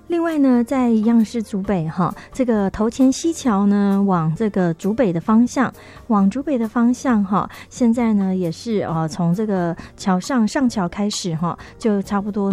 另外呢，在一样是竹北哈，这个头前溪桥呢，往这个竹北的方向，哈，现在呢也是从这个上桥开始哈，就差不多